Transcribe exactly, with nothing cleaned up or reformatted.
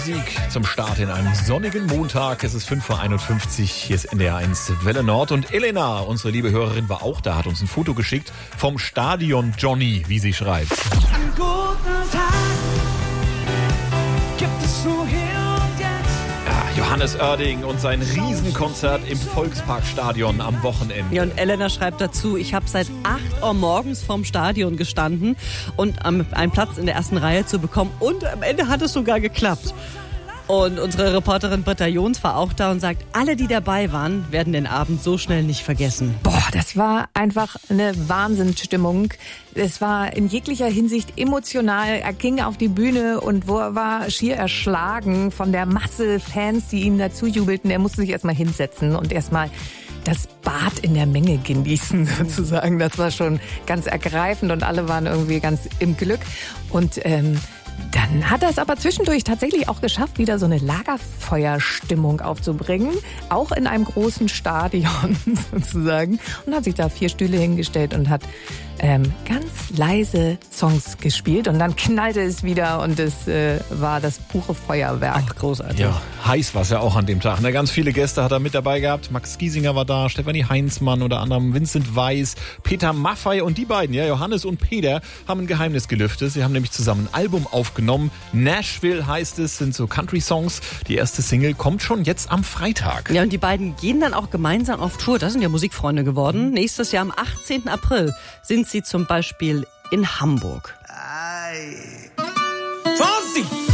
Musik zum Start in einem sonnigen Montag. Es ist fünf Uhr einundfünfzig, hier ist N D R eins Welle Nord. Und Elena, unsere liebe Hörerin, war auch da, hat uns ein Foto geschickt vom Stadion Johnny, wie sie schreibt. Einen guten Tag gibt es nur hier und jetzt. Ja, Johannes Oerding und sein Riesenkonzert im Volksparkstadion am Wochenende. Ja, und Elena schreibt dazu, ich habe seit acht Uhr morgens vorm Stadion gestanden und um einen Platz in der ersten Reihe zu bekommen. Und am Ende hat es sogar geklappt. Und unsere Reporterin Britta Jons war auch da und sagt, alle, die dabei waren, werden den Abend so schnell nicht vergessen. Boah, das war einfach eine Wahnsinnsstimmung. Es war in jeglicher Hinsicht emotional. Er ging auf die Bühne und wo er war schier erschlagen von der Masse Fans, die ihm dazu jubelten. Er musste sich erstmal hinsetzen und erstmal das Bad in der Menge genießen sozusagen. Das war schon ganz ergreifend und alle waren irgendwie ganz im Glück. Und ähm, dann hat er es aber zwischendurch tatsächlich auch geschafft, wieder so eine Lagerfeuerstimmung aufzubringen. Auch in einem großen Stadion sozusagen. Und hat sich da vier Stühle hingestellt und hat ähm, ganz leise Songs gespielt. Und dann knallte es wieder und es äh, war das pure Feuerwerk. Ach, großartig. Ja, heiß war es ja auch an dem Tag. Ne? Ganz viele Gäste hat er mit dabei gehabt. Max Giesinger war da, Stefanie Heinzmann, unter anderem Vincent Weiss, Peter Maffay und die beiden, ja, Johannes und Peter, haben ein Geheimnis gelüftet. Sie haben nämlich zusammen ein Album aufgenommen. Nashville heißt es, sind so Country-Songs. Die erste Single kommt schon jetzt am Freitag. Ja, und die beiden gehen dann auch gemeinsam auf Tour. Das sind ja Musikfreunde geworden. Nächstes Jahr am achtzehnten April sind sie zum Beispiel in Hamburg. Ei. Fonsi!